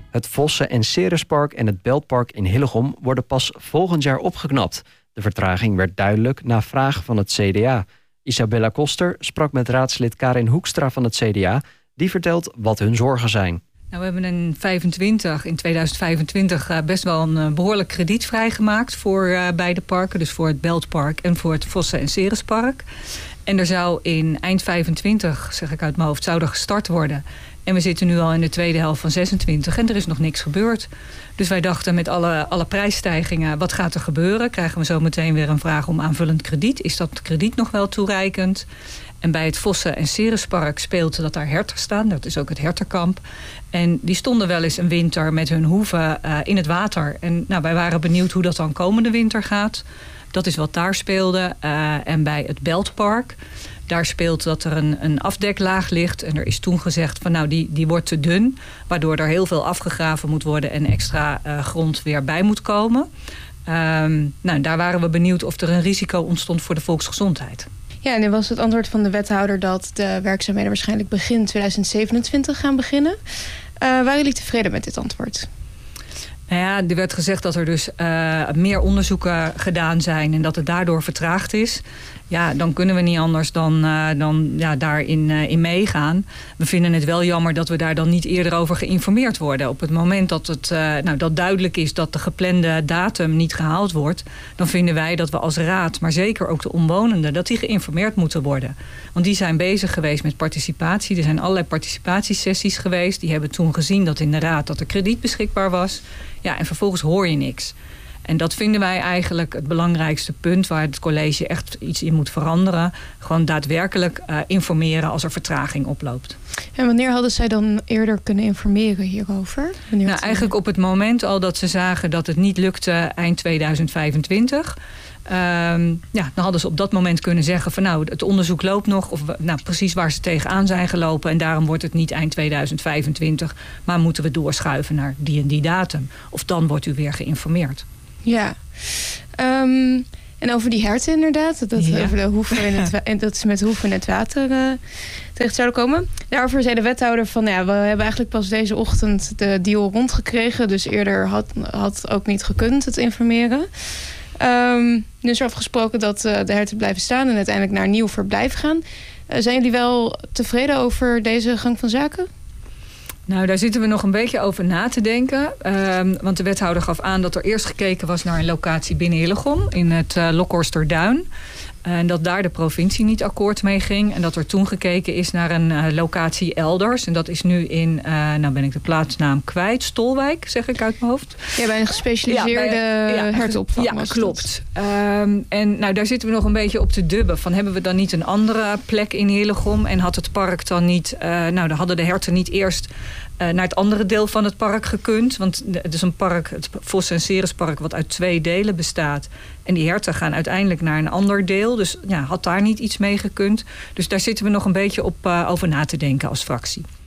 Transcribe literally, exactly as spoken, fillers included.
Het Vossen- en Cerespark en het Beltpark in Hillegom worden pas volgend jaar opgeknapt. De vertraging werd duidelijk na vraag van het C D A. Isabella Koster sprak met raadslid Karin Hoekstra van het C D A. Die vertelt wat hun zorgen zijn. Nou, we hebben in, vijfentwintig, in tweeduizend vijfentwintig uh, best wel een uh, behoorlijk krediet vrijgemaakt voor uh, beide parken. Dus voor het Beltpark en voor het Vossen- en Cerespark. En er zou in eind vijfentwintig, zeg ik uit mijn hoofd, zou er gestart worden. En we zitten nu al in de tweede helft van zesentwintig en er is nog niks gebeurd. Dus wij dachten met alle, alle prijsstijgingen, wat gaat er gebeuren? Krijgen we zo meteen weer een vraag om aanvullend krediet? Is dat krediet nog wel toereikend? En bij het Vossen- en Cerespark speelt dat daar herten staan. Dat is ook het hertenkamp. En die stonden wel eens een winter met hun hoeven uh, in het water. En nou, wij waren benieuwd hoe dat dan komende winter gaat. Dat is wat daar speelde. Uh, en bij het Beltpark, daar speelt dat er een, een afdeklaag ligt. En er is toen gezegd van nou, die, die wordt te dun. Waardoor er heel veel afgegraven moet worden en extra uh, grond weer bij moet komen. Um, nou, daar waren we benieuwd of er een risico ontstond voor de volksgezondheid. Ja, en nu was het antwoord van de wethouder dat de werkzaamheden waarschijnlijk begin tweeduizend zevenentwintig gaan beginnen. Uh, waren jullie tevreden met dit antwoord? Nou ja, er werd gezegd dat er dus uh, meer onderzoeken gedaan zijn en dat het daardoor vertraagd is. Ja, dan kunnen we niet anders dan, uh, dan ja, daarin uh, in meegaan. We vinden het wel jammer dat we daar dan niet eerder over geïnformeerd worden. Op het moment dat het uh, nou, dat duidelijk is dat de geplande datum niet gehaald wordt, dan vinden wij dat we als raad, maar zeker ook de omwonenden, dat die geïnformeerd moeten worden. Want die zijn bezig geweest met participatie. Er zijn allerlei participatiesessies geweest. Die hebben toen gezien dat in de raad dat er krediet beschikbaar was. Ja, en vervolgens hoor je niks. En dat vinden wij eigenlijk het belangrijkste punt waar het college echt iets in moet veranderen. Gewoon daadwerkelijk uh, informeren als er vertraging oploopt. En wanneer hadden zij dan eerder kunnen informeren hierover? Wanneer nou, eigenlijk op het moment al dat ze zagen dat het niet lukte eind tweeduizend vijfentwintig. Um, ja, dan hadden ze op dat moment kunnen zeggen van nou, het onderzoek loopt nog. Of nou, precies waar ze tegenaan zijn gelopen. En daarom wordt het niet eind tweeduizend vijfentwintig. Maar moeten we doorschuiven naar die en die datum. Of dan wordt u weer geïnformeerd. Ja, um, en over die herten inderdaad. Dat, ja. Over de hoeven in het, en dat ze met hoeven in het water uh, terecht zouden komen. Daarover zei de wethouder van ja, we hebben eigenlijk pas deze ochtend de deal rondgekregen. Dus eerder had, had ook niet gekund het informeren. Um, nu is er afgesproken dat uh, de herten blijven staan en uiteindelijk naar een nieuw verblijf gaan. Uh, zijn jullie wel tevreden over deze gang van zaken? Nou, daar zitten we nog een beetje over na te denken. Um, want de wethouder gaf aan dat er eerst gekeken was naar een locatie binnen Hillegom in het uh, Lokhorsterduin. En dat daar de provincie niet akkoord mee ging. En dat er toen gekeken is naar een uh, locatie elders. En dat is nu in, uh, nou ben ik de plaatsnaam kwijt, Stolwijk, zeg ik uit mijn hoofd. Ja, bij een gespecialiseerde ja, ja, hertenopvang. Ja, klopt. Um, en nou, daar zitten we nog een beetje op te dubben. Van, hebben we dan niet een andere plek in Hillegom? En had het park dan niet, uh, nou, dan hadden de herten niet eerst Uh, naar het andere deel van het park gekund. Want het is een park, het Vossen- en Cerespark, wat uit twee delen bestaat. En die herten gaan uiteindelijk naar een ander deel. Dus ja, had daar niet iets mee gekund. Dus daar zitten we nog een beetje op uh, over na te denken als fractie.